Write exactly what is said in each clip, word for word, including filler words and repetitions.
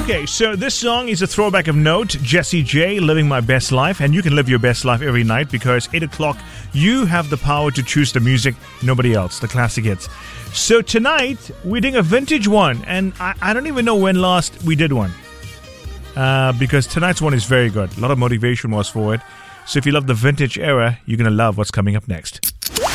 Okay, so this song is a throwback of note. Jessie J, Living My Best Life. And you can live your best life every night because eight o'clock, you have the power to choose the music, nobody else, the classic hits. So tonight, we're doing a vintage one. And I, I don't even know when last we did one. Uh, because tonight's one is very good. A lot of motivation was for it. So if you love the vintage era, you're going to love what's coming up next.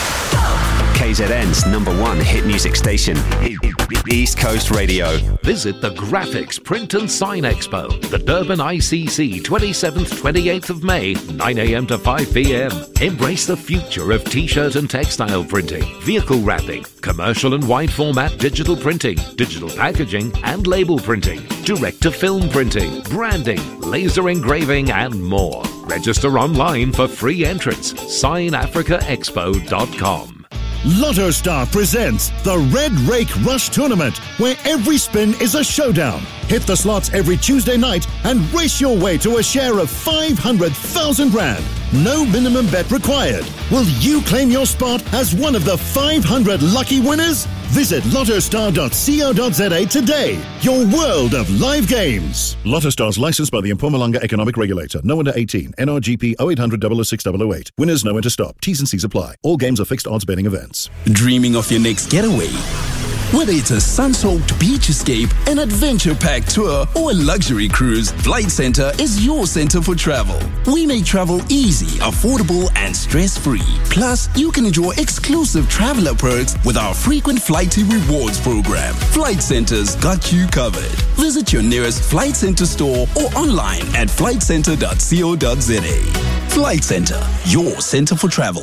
K Z N's number one hit music station, East Coast Radio. Visit the Graphics Print and Sign Expo, the Durban I C C, twenty-seventh to twenty-eighth of May, nine a.m. to five p.m. Embrace the future of t-shirt and textile printing, vehicle wrapping, commercial and wide format digital printing, digital packaging and label printing, direct-to-film printing, branding, laser engraving and more. Register online for free entrance. sign africa expo dot com. Lotto Star presents the Red Rake Rush Tournament, where every spin is a showdown. Hit the slots every Tuesday night and race your way to a share of five hundred thousand rand. No minimum bet required. Will you claim your spot as one of the five hundred lucky winners? Visit lotto star dot co dot za today. Your world of live games. Lotto Star's licensed by the Mpumalanga Economic Regulator. No under eighteen. N R G P oh eight hundred, double oh six, double oh eight. Winners know when to stop. T's and C's apply. All games are fixed odds betting events. Dreaming of your next getaway? Whether it's a sun-soaked beach escape, an adventure-packed tour, or a luxury cruise, Flight Centre is your center for travel. We make travel easy, affordable, and stress-free. Plus, you can enjoy exclusive traveler perks with our frequent Flighty Rewards program. Flight Centre's got you covered. Visit your nearest Flight Centre store or online at flight centre dot co dot za. Flight Centre, your center for travel.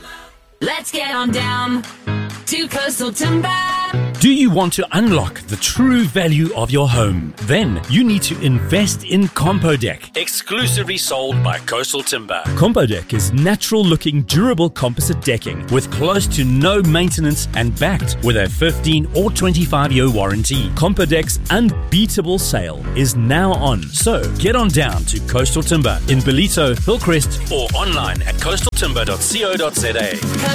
Let's get on down to Coastal Timber. Do you want to unlock the true value of your home? Then you need to invest in Compodeck, exclusively sold by Coastal Timber. Compodeck is natural-looking, durable composite decking with close to no maintenance and backed with a fifteen or twenty-five year warranty. Compodeck's unbeatable sale is now on, so get on down to Coastal Timber in Ballito, Hillcrest, or online at coastal timber dot co dot za.